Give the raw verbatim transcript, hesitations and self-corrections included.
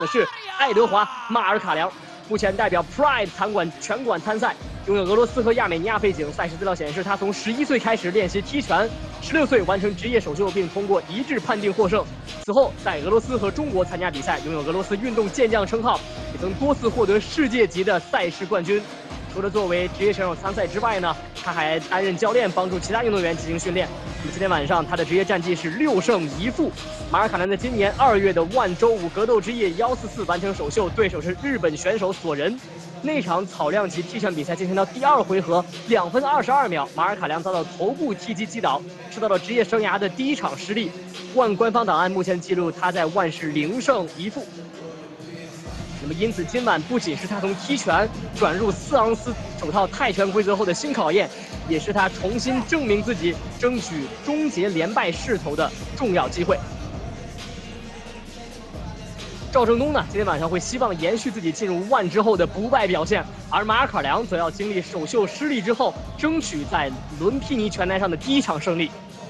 的是爱德华·马尔卡良，目前代表 Pride 场馆拳馆参赛，拥有俄罗斯和亚美尼亚背景。赛事资料显示，他从十一岁开始练习踢拳，十六岁完成职业首秀，并通过一致判定获胜。此后在俄罗斯和中国参加比赛，拥有俄罗斯运动健将称号，也曾多次获得世界级的赛事冠军。除了作为职业选手参赛之外呢，他还担任教练，帮助其他运动员进行训练。那么今天晚上他的职业战绩是六胜一负。马尔卡兰在今年二月的万州五格斗之夜幺四四完成首秀，对手是日本选手索仁。那场草量级踢拳比赛进行到第二回合，两分二十二秒，马尔卡良遭到头部踢击击倒，受到了职业生涯的第一场失利。万官方档案目前记录他在万是零胜一负。那么因此，今晚不仅是他从踢拳转入四盎司手套泰拳规则后的新考验，也是他重新证明自己、争取终结连败势头的重要机会。赵正东呢，今天晚上会希望延续自己进入万之后的不败表现，而马尔卡良则要经历首秀失利之后，争取在伦皮尼拳台上的第一场胜利。